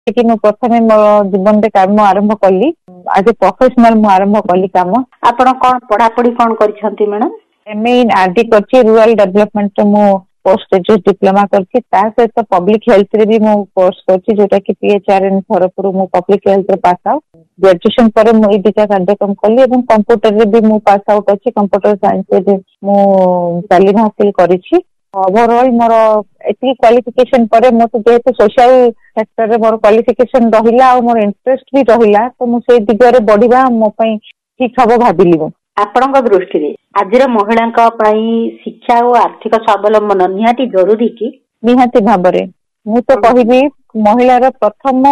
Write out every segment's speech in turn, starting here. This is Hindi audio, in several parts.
कि मु प्रथमे मो जीवन रे काम आरंभ कली आज ए प्रोफेशनल मु आरंभ कली काम। आपण कोन पढ़ापढ़ी कोन करिसंती मैडम? एमए इन आरडी करछि रूरल डेवलपमेंट रे मु पोस्ट ग्रेजुएट डिप्लोमा करछि ता सहित पब्लिक हेल्थ रे भी मु कोर्स करछि जोटा कि पीएचआरएन खरगपुर मु पब्लिक हेल्थ रे पास आउट ग्रेजुएशन पर मु एडिका कार्यक्रम कली एवं कंप्यूटर रे भी मु पास आउट अछि कंप्यूटर साइंस रे मु तालीम हासिल करिछि। ओवरऑल मोर एति क्वालिफिकेशन पर मो तो जेहेतु सोशल सेक्टर रे मोर क्वालिफिकेशन रहिला और मोर इंटरेस्ट भी रहिला तो मु से दिगरे बढ़िबा मो पई ठीक हबो भाबिली। आपणक दृष्टि रे आजिर महिलांक पई शिक्षा और आर्थिक स्वावलंबन निहाती जरूरी कि? निहाती भाबरे मु तो कहिबी महिलार प्रथम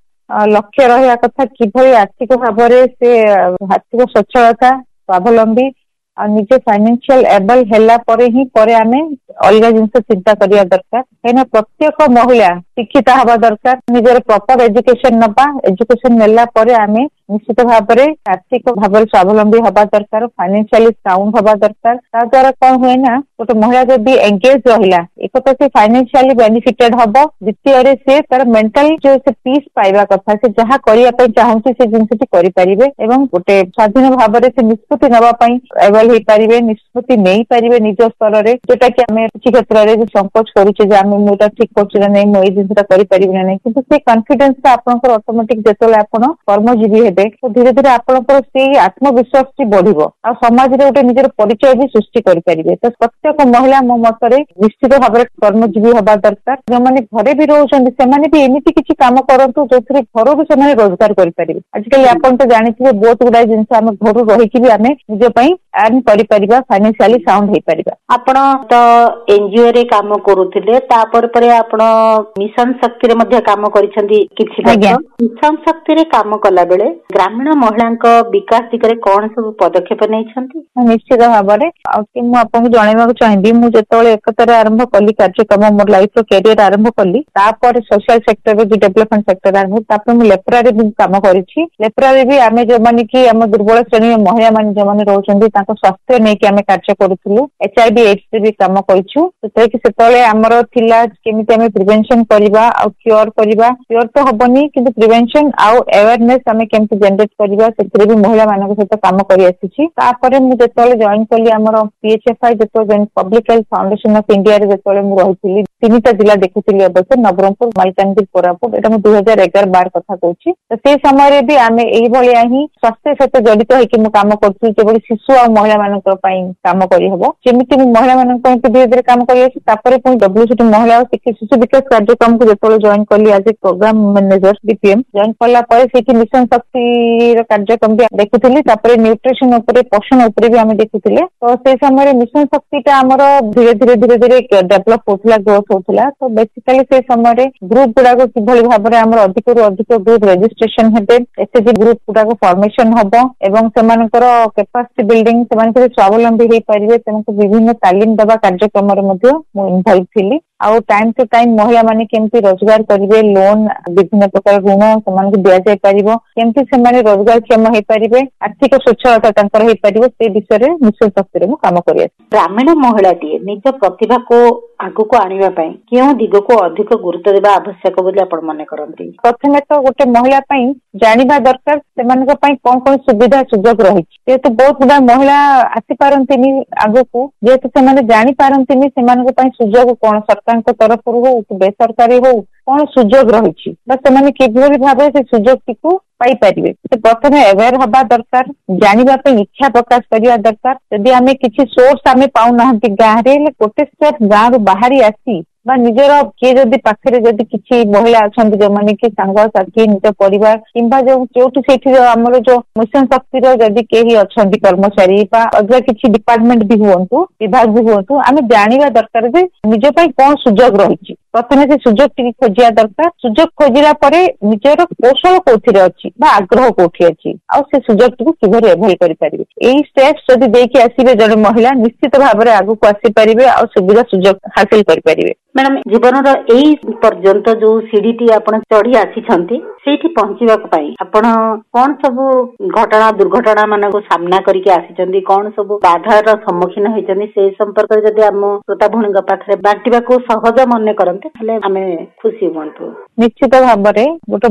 लक्ष्य रहिया कथा किभली आर्थिक भाबरे से आर्थिक सच्छलता स्वावलंबी और निजे फाइनेंशियल एबल हैला परे ही परे आमे अलग जिनसे चिंता करिया दरकार कहीं प्रत्येक महिला शिक्षित हवा दरकार निजर प्रॉपर एजुकेशन नबा एजुकेशन नेला परे आमे निश्चित भाव में आर्थिक भाव स्वावलंबी हवा दरकार फाइनेंशियली साउंड हवा दरकार ता द्वारा कौन हुए ना गोटे महिला जब एंगेज रहिला एक तो से फाइनेंशियली बेनिफिटेड हबो द्वितीय से तार मेंटल जो से पीस पाइबा कथा से जहाँ करिया पई चाहूची से जिनसटी करि परिबे एवं गोटे स्वाधीन भाव में से निष्पत्ति नबा पई एबल हे परिबे निष्पत्ति नहीं परिबे निज स्तर रे जोटा कि हमें किसी क्षेत्र रे संकोच करूचे जे हम मोटा ठीक करछु ना नहीं मो ए जिनसटा करि परिबे ना नहीं किंतु से कॉन्फिडेंस से आपनकर ऑटोमेटिक जेतले आपण कर्मजीवी हेबे तो धीरे धीरे आपनकर से आत्मविश्वास टी बढ़िबो आ समाज रे गोटे निजर परिचय भी सृष्टि करि परिबे। तो प्रत्येक महिला मो मतरे निश्चित भाव में कर्मजीवी हबा दरकार जो माने घरे भी रहउछन से माने भी एमिति किछि काम करंतु जोथरे घर भी से रोजगार करि परिबे। आजकल आपण तो जानिथिबे बहुत गुडा जिंस हम घर रही कि भी आमे निज पई अर्न करि परिबा फाइनेंशियली साउंड हे परिबा। आपण तो एनजीओ रे काम करूथिले तापर परे आपण मिशन शक्ति रे मध्ये काम करिसंती किछि वर्ष मिशन शक्ति रे काम कला बेले ग्रामीण महिलांक विकास दिगरे कोन सब पदक्षेप नेइछंती? निश्चित भाव में मु आपको जनइबा चाहिए मु जेतले एकतर आरंभ कली कार्यक्रम मोर लाइफ रो कैरियर आरंभ कली तापर सोशल सेक्टर रे डेवलपमेंट सेक्टर आरंभ तापर मु लेप्रा रे भी काम करिछि। लेप्रा रे भी आमे जो माने कि हम दुर्बल श्रेणी महिला माने जो माने रहउछंती ताको स्वास्थ्य नै कि आमे कार्य करूथुलु एचआईवी एड्स रे भी काम करिछु सेते कि सेतले हमर थिला केमिति आमे प्रिवेंशन करबा आ क्योर तो हबनी किंतु प्रिवेंशन आ अवेयरनेस आमे केमिति जनरेट करबा सेते भी महिला मानक सहित काम करि आसीछि। तापर मु जेतले जॉइन कली हमर पीएचएफआई जेतो public health foundation of India रे जेतले मु रहिथिली तीनटा जिला देखुथिली अवश्य नवरंगपुर मालकानगिरी कोरापुट एटा मु 2011-12 कथा कहूछि। तो से समय रे भी आमे एही भलिया ही स्वास्थ्य सहित जड़ित होइकि मु काम करथि केवल शिशु और महिला मानक पई काम करि हबो जेमिति मु महिला मानक पई धीरे धीरे काम करि आछि। तापर पुनी डब्ल्यूसीटी महिला और शिशु विकास कार्यक्रम को जेतले जॉइन कली as a programme manager DPM join कला पर सेठी मिशन शक्ति रो कार्यक्रम भी देखुथिली तापर न्यूट्रिशन ऊपर पोषण ऊपर भी आमे देखुथिले। तो से समय मिशन शक्ति टा हमर धीरे धीरे डेवलप होथला ग्रोथ होथला। तो बेसिकली से समय ग्रुप गुडा को किभली भाबरे हमर अधिक रु अधिक ग्रुप रजिस्ट्रेशन हेबे एसएचजी ग्रुप गुडा को फॉर्मेशन हबो एवं सेमानकर कैपेसिटी बिल्डिंग सेमानकर स्वावलंबी हे परिबे सेमानक विभिन्न तालीम दबा कार्यक्रम रे मध्ये मु इन्वॉल्व थिली। आउ टाइम टू टाइम महिला माने केमती रोजगार करिवे लोन विभिन्न प्रकार ऋण सेमानक दिया जाय परिबो केमती सेमाने रोजगार क्षम हे परिबे आर्थिक सच्छलता तंकर हे परिबो से विषय रे मिशन शक्ति रे मु काम करिया। ग्रामीण महिलाटी निज प्रतिभा को आगु को आनिबा पई केउ दिग को अधिक गुरुत्व देबा आवश्यक बोली आपण माने करंती? प्रथमे तो गोटे महिला पई जानिबा दरकार सेमानक पई कोन सुविधा सुयोग रहिछि जेतु बहुत गुडा महिला आसी पारंतिनी आगु को जेतु सेमाने जानि पारंतिनी सेमानक पई सुयोग कोन सरकार तरफ हो बेसरकारी हो कौन सुजोग रही से किभली भाव से सुजोग टी पाई पारिबे। तो प्रथमे अवेयर हबा दरकार जानिबा पे इच्छा प्रकाश करिया दरकार यदि आमे किछि सोर्स आमे पाउ नाहंती गाँ रे गोटे स्टेप गाँ रु बाहरी आसी बा निजर किए जदि पाखरे जदि किछि महिला अछंती जो माने कि सांग साथी निज परिवार किंबा जो जोटि सेठी हमर जो मिशन शक्ति रो जदि केही अछंती कर्मचारी बा अग्र किछि डिपार्टमेंट भी हुअंतु विभाग भी हुअंतु आमे जानिबा दरकार जे निज पई कोन सुजोग रहिछि। प्रथमे से सुजोग टी खोजिया दरकार सुजोग खोजिला परे निजर कौशल कोथिरे अछि बा आग्रह कोठी अछि आ से सुजोग टी किभर एभल करि परिबे एई स्टेप्स जदि देकी आसीबे जने महिला निश्चित भाव रे आगु को आसी परिबे आ सुविधा सुजोग हासिल करि परिबे। मैडम जीवन एई पर्यंत जो सीढ़ीटी आपण चढ़ी आसीछंती सेठी पहुंचीबा पई आपण कोन सब घटना दुर्घटना मानको सामना करिके आसीछंती कोन सब बाधार सम्मुखीन होइछंती से संपर्क जदि हम श्रोता भणीक पाखरे बांटिबा को सहज मने करंते हले हमें खुशी होंतु। निश्चित भाव रे गोटे